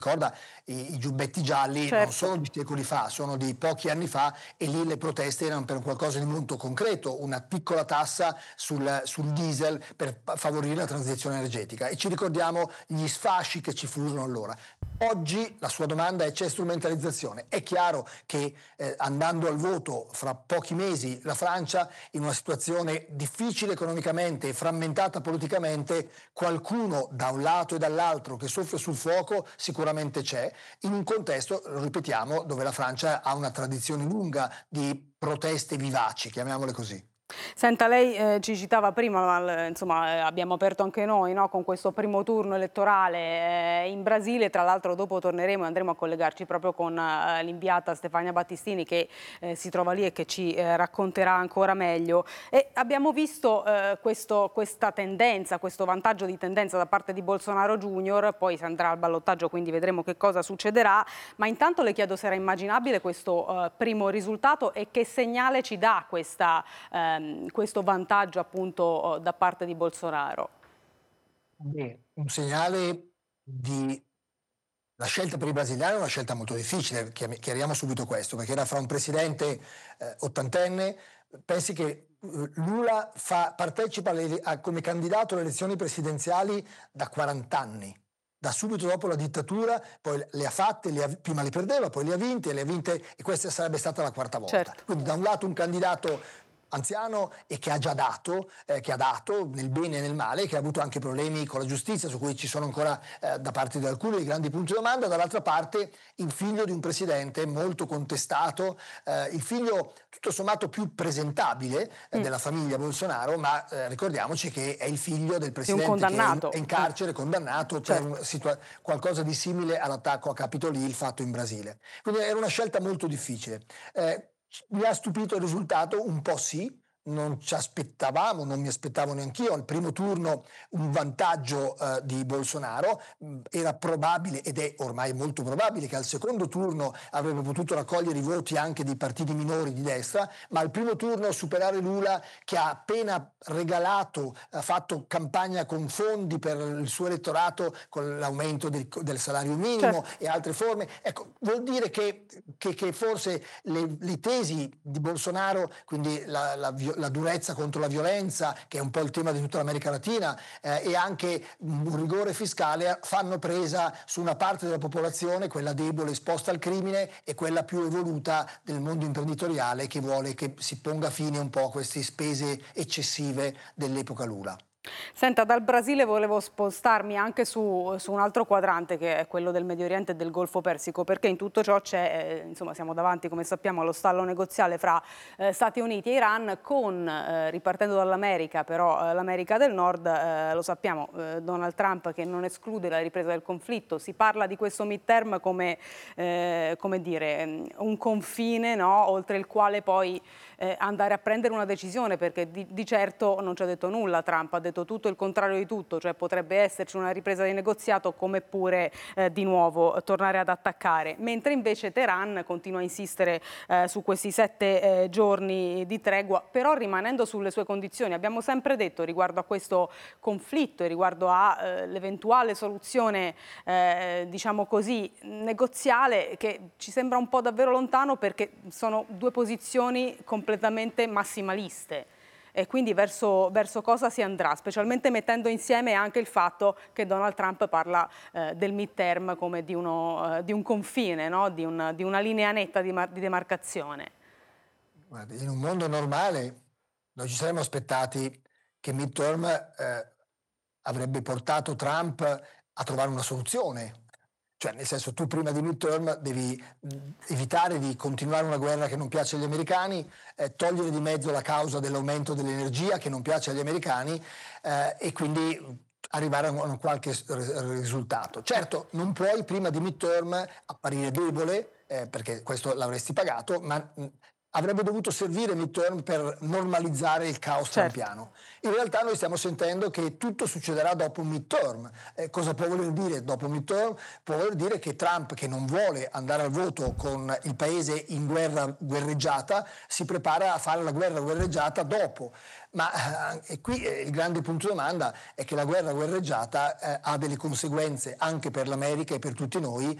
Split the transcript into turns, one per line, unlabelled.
ricorda, i giubbetti gialli non
Certo.
sono di secoli fa, sono di pochi anni fa, e lì le proteste erano per qualcosa di molto concreto, una piccola tassa sul diesel per favorire la transizione energetica, e ci ricordiamo gli sfasci che ci furono allora. Oggi la sua domanda è: c'è strumentalizzazione? È chiaro che andando al voto fra pochi mesi la Francia, in una situazione difficile economicamente e frammentata politicamente, qualcuno da un lato e dall'altro che soffia sul fuoco sicuramente c'è, in un contesto, lo ripetiamo, dove la Francia ha una tradizione lunga di proteste vivaci, chiamiamole così.
Senta, lei ci citava prima, ma insomma abbiamo aperto anche noi, no, con questo primo turno elettorale in Brasile. Tra l'altro dopo torneremo e andremo a collegarci proprio con l'inviata Stefania Battistini, che si trova lì e che ci racconterà ancora meglio. E abbiamo visto questa tendenza, questo vantaggio di tendenza da parte di Bolsonaro Junior, poi si andrà al ballottaggio, quindi vedremo che cosa succederà, ma intanto le chiedo se era immaginabile questo primo risultato e che segnale ci dà questo vantaggio appunto da parte di Bolsonaro.
Beh, un segnale di... La scelta per i brasiliani è una scelta molto difficile, chiariamo subito questo, perché era fra un presidente ottantenne. Pensi che Lula partecipa come candidato alle elezioni presidenziali da 40 anni, da subito dopo la dittatura, poi le ha fatte, prima le perdeva, poi le ha vinte, e questa sarebbe stata la quarta volta.
Certo.
Quindi da un lato un candidato anziano e che ha già dato, che ha dato nel bene e nel male, che ha avuto anche problemi con la giustizia su cui ci sono ancora da parte di alcuni dei grandi punti di domanda. Dall'altra parte il figlio di un presidente molto contestato, il figlio tutto sommato più presentabile della famiglia Bolsonaro, ma ricordiamoci che è il figlio del
Di un
presidente che
condannato.
è in carcere, condannato
Certo.
per qualcosa di simile all'attacco a Capitol Hill fatto in Brasile. Quindi era una scelta molto difficile. Mi ha stupito il risultato? Un po' sì. Non ci aspettavamo, non mi aspettavo neanch'io al primo turno un vantaggio di Bolsonaro. Era probabile, ed è ormai molto probabile, che al secondo turno avrebbe potuto raccogliere i voti anche dei partiti minori di destra, ma al primo turno superare Lula, che ha appena regalato, ha fatto campagna con fondi per il suo elettorato con l'aumento del salario minimo
Certo.
e altre forme, ecco, vuol dire che forse le tesi di Bolsonaro, quindi la durezza contro la violenza, che è un po' il tema di tutta l'America Latina, e anche un rigore fiscale, fanno presa su una parte della popolazione, quella debole esposta al crimine, e quella più evoluta del mondo imprenditoriale, che vuole che si ponga fine un po' a queste spese eccessive dell'epoca Lula.
Senta, dal Brasile volevo spostarmi anche su un altro quadrante, che è quello del Medio Oriente e del Golfo Persico, perché in tutto ciò c'è, insomma, siamo davanti, come sappiamo, allo stallo negoziale fra Stati Uniti e Iran, con, ripartendo dall'America, però l'America del Nord, lo sappiamo, Donald Trump che non esclude la ripresa del conflitto. Si parla di questo midterm come dire, un confine, no? Oltre il quale poi andare a prendere una decisione, perché di certo non ci ha detto nulla Trump, ha detto tutto il contrario di tutto, cioè potrebbe esserci una ripresa di negoziato, come pure di nuovo tornare ad attaccare, mentre invece Teheran continua a insistere su questi 7 giorni di tregua, però rimanendo sulle sue condizioni. Abbiamo sempre detto riguardo a questo conflitto e riguardo all'eventuale soluzione diciamo così negoziale, che ci sembra un po' davvero lontano, perché sono due posizioni completamente massimaliste. E quindi verso cosa si andrà, specialmente mettendo insieme anche il fatto che Donald Trump parla del midterm come di un confine, no? di una linea netta di demarcazione.
Guardi, in un mondo normale noi ci saremmo aspettati che midterm avrebbe portato Trump a trovare una soluzione. Cioè, nel senso, tu prima di midterm devi evitare di continuare una guerra che non piace agli americani, togliere di mezzo la causa dell'aumento dell'energia che non piace agli americani, e quindi arrivare a un qualche risultato. Certo, non puoi prima di midterm apparire debole, perché questo l'avresti pagato, ma avrebbe dovuto servire midterm per normalizzare il caos trumpiano. In realtà noi stiamo sentendo che tutto succederà dopo un midterm. Cosa può voler dire dopo un midterm? Può voler dire che Trump, che non vuole andare al voto con il paese in guerreggiata, si prepara a fare la guerreggiata dopo. Ma qui il grande punto di domanda è che la guerreggiata ha delle conseguenze anche per l'America e per tutti noi,